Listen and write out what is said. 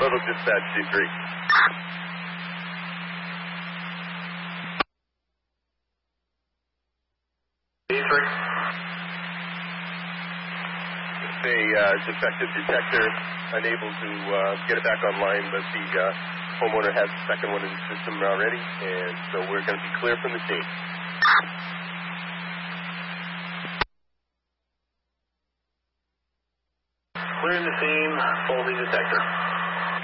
Total dispatch, C3. C3. A defective detector, unable to get it back online, but the homeowner has the second one in the system already, and so we're going to be clear from the scene. Clearing the scene, faulty detector.